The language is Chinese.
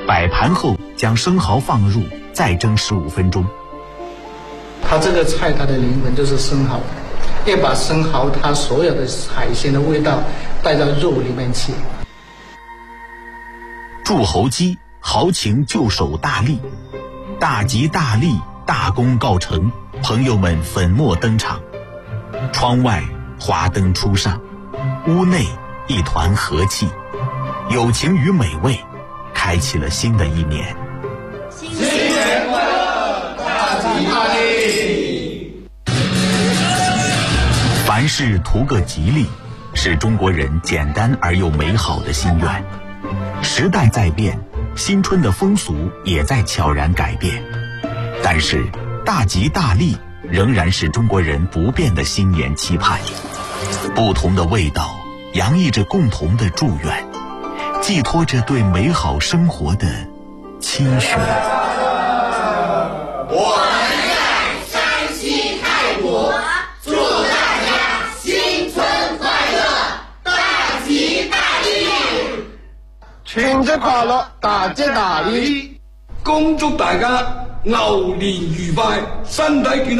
摆盘后将生蚝放入，再蒸15分钟。 它这个菜它的灵魂就是生蚝，要把生蚝它所有的海鲜的味道带到肉里面去。 柱侯鸡，豪情就手大利，大吉大利，大功告成，朋友们粉墨登场。窗外华灯初上，屋内一团和气，友情与美味开启了新的一年。 新年快乐，大吉大利！ 凡事图个吉利，是中国人简单而又美好的心愿。时代在变，新春的风俗也在悄然改变，但是大吉大利仍然是中国人不变的新年期盼。不同的味道洋溢着共同的祝愿，寄托着对美好生活的期许。 我们在山西泰国，祝大家新春快乐，大吉大利！ 春節快樂，大吉大利！ 恭祝大家牛年愉快，身體健康。